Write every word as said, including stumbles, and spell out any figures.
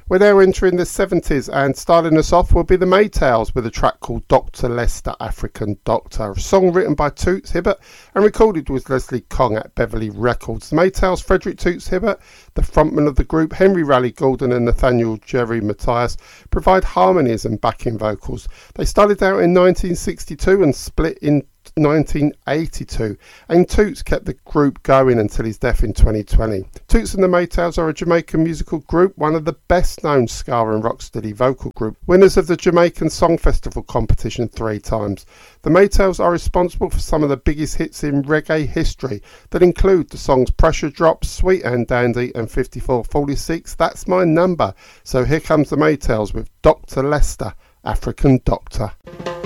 We're now entering the seventies, and starting us off will be the Maytals with a track called Doctor Lester, African Doctor, a song written by Toots Hibbert and recorded with Leslie Kong at Beverly Records. The Maytals, Frederick Toots Hibbert, the frontman of the group, Henry Raleigh Gordon and Nathaniel Jerry Matthias provide harmonies and backing vocals. They started out in nineteen sixty-two and split in nineteen eighty-two, and Toots kept the group going until his death in twenty twenty. Toots and the Maytals are a Jamaican musical group, one of the best known ska and rocksteady vocal group, winners of the Jamaican Song Festival competition three times. The Maytals are responsible for some of the biggest hits in reggae history that include the songs Pressure Drop, Sweet and Dandy and fifty-four forty-six, That's My Number. So here comes the Maytals with Doctor Lester, African Doctor.